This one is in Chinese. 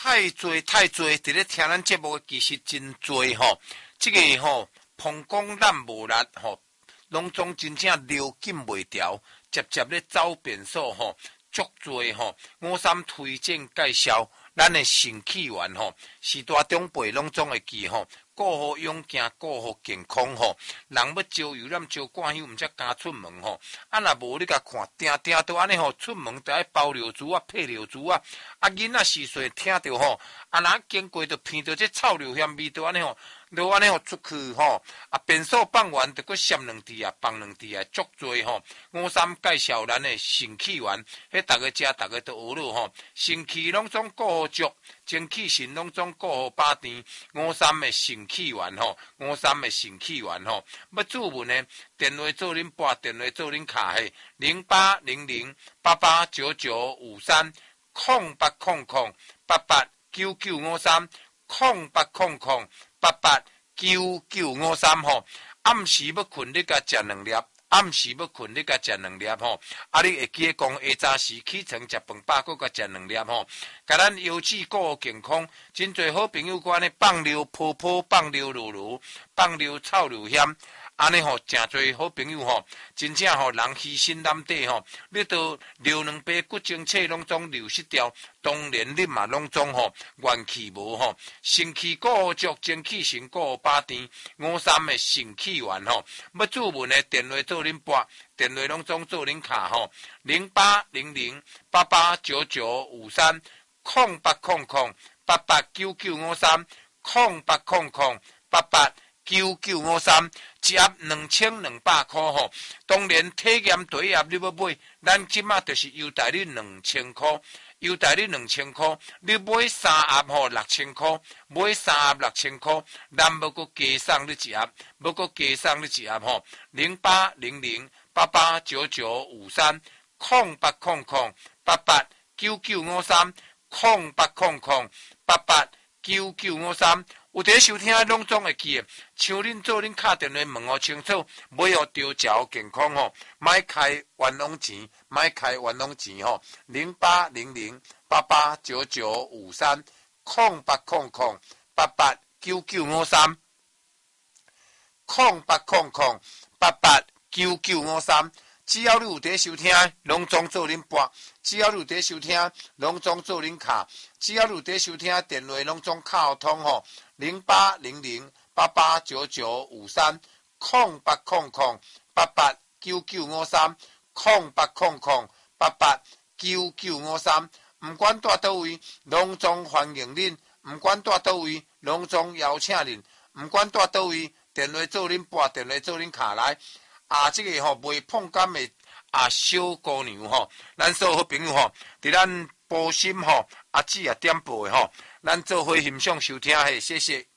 太多，伫咧听咱节目其实真多吼。这个吼，膀胱咱无力吼，拢总真正流紧袂调，接咧走便所吼，足多吼。我三推荐介绍，咱的肾气丸吼，时大长辈拢总会记吼。顾好勇健，顾好健康吼。人要招游，咱招惯友，毋则敢出门吼。啊，若无你甲看，定都安尼吼，出门就爱包尿珠啊，配尿珠啊。啊，囡仔时岁听着吼，啊，若经过就闻到这臭尿香味，就安尼吼，出去吼。啊，便所放完，就搁闪两滴啊，放两滴啊，足多吼。我三介绍咱的肾气丸，迄逐个食，逐个都学了吼。肾气拢总顾好足，精气神拢总顾好把甜。我三的肾气丸吼，我三的肾气丸吼。要注文呢，电话做恁拨，电话做恁卡嘿，0800889953。0800889953 0800889953吼。暗时要困，你甲食两粒；暗时要困，你甲食两粒吼。啊，你会记得讲下早时起床食饭饱，搁甲食两粒吼。甲咱腰子顾好健康，真侪好朋友安尼放尿泡泡，放尿露露，放尿臭尿险。安尼吼，诚侪好朋友吼，真正吼人牺牲难得吼，你都流两杯骨精气拢总流失掉，当然你嘛拢总吼元气无吼，肾气顾好足，精气神顾好把甜。我三的肾气丸吼，要注文的电话做恁拨，电话拢总做恁卡吼，0800889953 0800889953 0800889953。一盒2200块吼，当然体验第一盒你要买，咱即马就是优待你2000块，优待你2000块，你买三盒吼6000块，买三盒6000块，咱要搁加送你一盒，要搁加送你一盒吼，0800889953 0800889953 0800889953。有伫收听拢总会记诶，像恁做恁敲电话问互清楚，买互着食健康吼，莫开冤枉钱，莫开冤枉钱吼。0800889953 0800889953 0800889953。只要你有伫收听，拢总做恁拨；只要你有伫收听，拢总做恁卡；只要你有伫收听，电话拢总敲通吼。0800889953 0800889953 0800889953。毋管在倒位，拢总欢迎恁；毋管在倒位，拢总邀请恁；毋管在倒位，电话做恁拨，电话做恁卡来。啊，这个吼袂碰感的小姑娘吼，咱所有好朋友吼，伫咱保心吼，阿姊也点播的吼，咱做伙欣赏收听嘿，谢谢。